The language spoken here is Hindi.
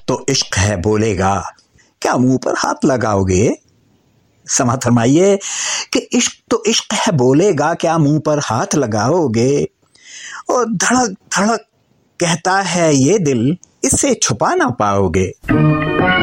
तो इश्क है बोलेगा, क्या मुंह पर हाथ लगाओगे? समाप्त फरमाइए कि इश्क तो इश्क है बोलेगा, क्या मुंह पर हाथ लगाओगे? और धड़क धड़क कहता है ये दिल, इससे छुपा ना पाओगे।